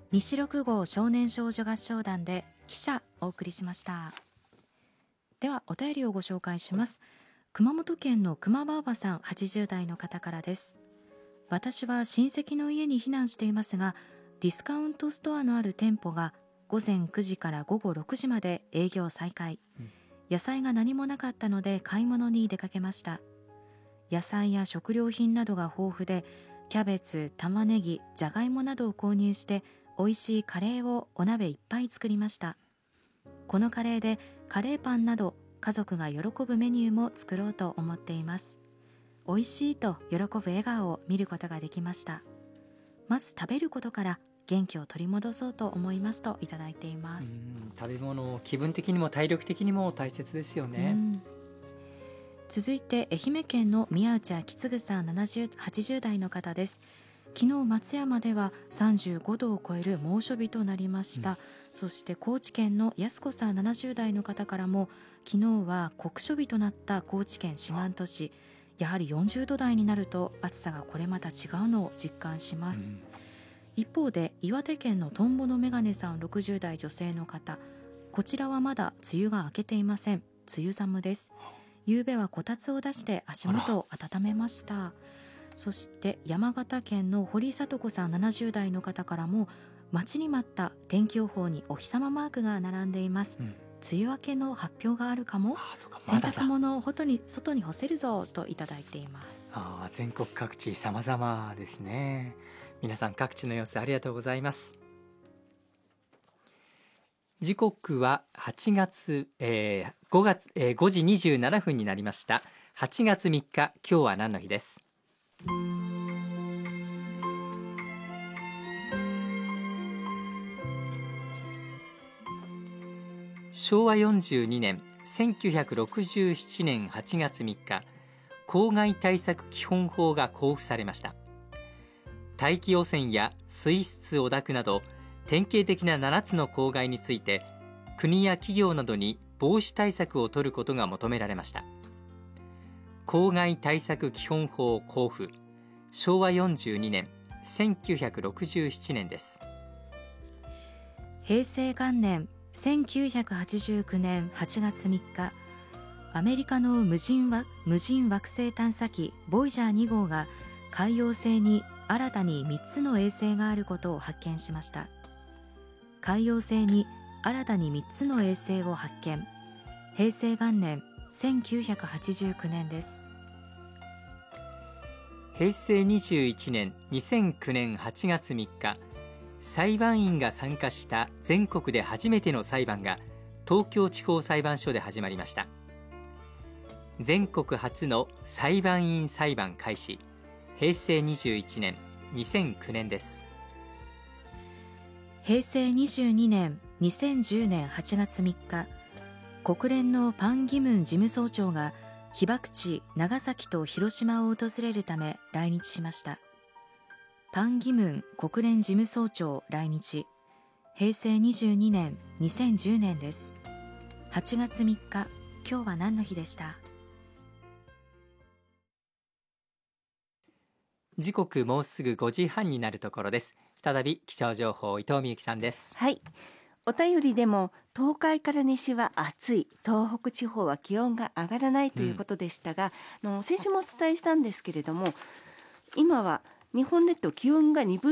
西6号少年少女合唱団で汽車お送りしました。ではお便りをご紹介します。熊本県の熊ばあばさん80代の方からです。私は親戚の家に避難していますが、ディスカウントストアのある店舗が午前9時から午後6時まで営業再開、野菜が何もなかったので買い物に出かけました。野菜や食料品などが豊富で、キャベツ、玉ねぎ、じゃがいもなどを購入して美味しいカレーをお鍋いっぱい作りました。このカレーでカレーパンなど家族が喜ぶメニューも作ろうと思っています。美味しいと喜ぶ笑顔を見ることができました。まず食べることから元気を取り戻そうと思いますといただいています。 食べ物、気分的にも体力的にも大切ですよね。 続いて愛媛県の宮内昭次さん80代の方です。昨日松山では35度を超える猛暑日となりました。そして高知県の安子さん70代の方からも、昨日は酷暑日となった高知県四万十市、やはり40度台になると暑さがこれまた違うのを実感します。一方で岩手県のトンボのメガネさん60代女性の方、こちらはまだ梅雨が明けていません。梅雨寒です。夕べはこたつを出して足元を温めました。そして山形県の堀里子さん70代の方からも、待ちに待った天気予報にお日様マークが並んでいます。梅雨明けの発表があるかも。洗濯物を外に干せるぞといただいています。 全国各地様々ですね。皆さん各地の様子ありがとうございます。時刻は5時27分になりました。8月3日、今日は何の日です。昭和42年1967年8月3日、公害対策基本法が公布されました。大気汚染や水質汚濁など典型的な7つの公害について、国や企業などに防止対策を取ることが求められました。公害対策基本法公布、昭和42年1967年です。 平成元年1989年8月3日、アメリカの無人惑星探査機ボイジャー2号が海洋星に新たに3つの衛星があることを発見しました。海洋星に新たに3つの衛星を発見。平成元年1989年です。 平成21年2009年8月3日、裁判員が参加した全国で初めての裁判が東京地方裁判所で始まりました。全国初の裁判員裁判開始、平成21年2009年です。 平成22年2010年8月3日、国連のパン・ギムン事務総長が被爆地長崎と広島を訪れるため来日しました。パン・ギムン国連事務総長来日、平成22年2010年です。8月3日、今日は何の日でした。 時刻もうすぐ5時半になるところです。再び気象情報、伊藤美由紀さんです。 はい、お便りでも東海から西は暑い、東北地方は気温が上がらないということでしたが、先週もお伝えしたんですけれども、今は日本列島気温が2分